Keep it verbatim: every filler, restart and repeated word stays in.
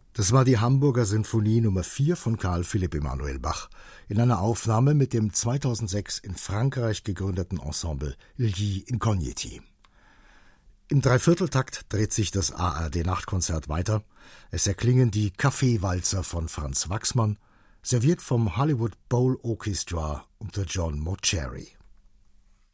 Das war die Hamburger Sinfonie Nummer vier von Karl Philipp Emanuel Bach in einer Aufnahme mit dem zweitausendsechs in Frankreich gegründeten Ensemble Gli Incogniti. Im Dreivierteltakt dreht sich das A R D-Nachtkonzert weiter. Es erklingen die Kaffeewalzer von Franz Waxman, serviert vom Hollywood Bowl Orchestra unter John Mauceri.